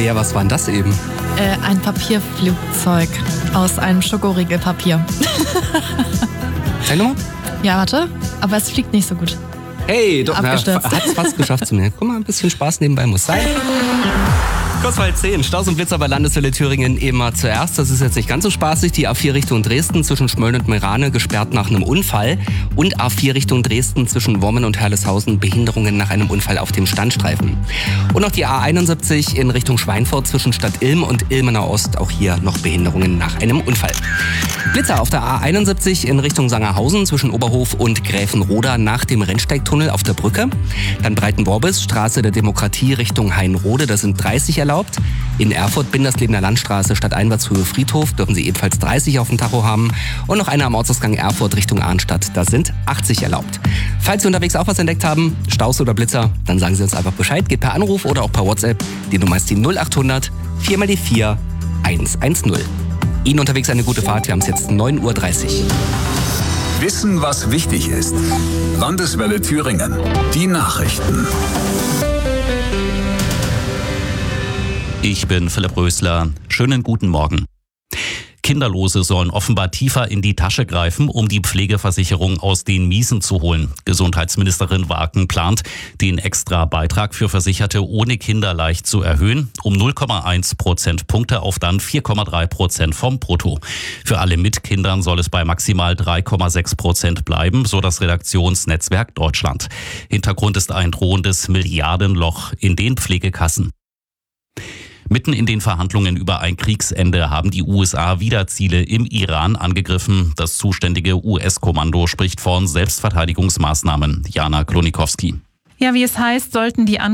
schwer. Was war denn das eben? Ein Papierflugzeug aus einem Schokoriegelpapier. Zeig nochmal. Ja, warte. Aber es fliegt nicht so gut. Hey, doch, hat Abgestürzt. es fast geschafft zu mir. Guck mal, ein bisschen Spaß nebenbei muss sein. Kurz vor 10, Staus und Blitzer bei Landeswelle Thüringen immer zuerst. Das ist jetzt nicht ganz so spaßig. Die A4 Richtung Dresden zwischen Schmölln und Meerane gesperrt nach einem Unfall. Und A4 Richtung Dresden zwischen Wormen und Herleshausen Behinderungen nach einem Unfall auf dem Standstreifen. Und noch die A71 in Richtung Schweinfurt zwischen Stadt Ilm und Ilmenau Ost. Auch hier noch Behinderungen nach einem Unfall. Blitzer auf der A71 in Richtung Sangerhausen zwischen Oberhof und Gräfenroda nach dem Rennsteigtunnel auf der Brücke. Dann Breitenworbis, Straße der Demokratie Richtung Hainrode, da sind 30 erlaubt. In Erfurt Binderslebener Landstraße statt Einfahrtshöhe Friedhof dürfen Sie ebenfalls 30 auf dem Tacho haben. Und noch eine am Ortsausgang Erfurt Richtung Arnstadt, da sind 80 erlaubt. Falls Sie unterwegs auch was entdeckt haben, Staus oder Blitzer, dann sagen Sie uns einfach Bescheid. Geht per Anruf oder auch per WhatsApp. Die Nummer ist die 0800 4 mal die 4 110. Ihnen unterwegs eine gute Fahrt, wir haben es jetzt 9:30 Uhr. Wissen, was wichtig ist. Landeswelle Thüringen. Die Nachrichten. Ich bin Philipp Rösler. Schönen guten Morgen. Kinderlose sollen offenbar tiefer in die Tasche greifen, um die Pflegeversicherung aus den Miesen zu holen. Gesundheitsministerin Waken plant, den extra Beitrag für Versicherte ohne Kinder leicht zu erhöhen, um 0,1 Prozentpunkte auf dann 4,3% vom Brutto. Für alle mit Kindern soll es bei maximal 3,6% bleiben, so das Redaktionsnetzwerk Deutschland. Hintergrund ist ein drohendes Milliardenloch in den Pflegekassen. Mitten in den Verhandlungen über ein Kriegsende haben die USA wieder Ziele im Iran angegriffen. Das zuständige US-Kommando spricht von Selbstverteidigungsmaßnahmen. Jana Klonikowski. Ja, wie es heißt, sollten die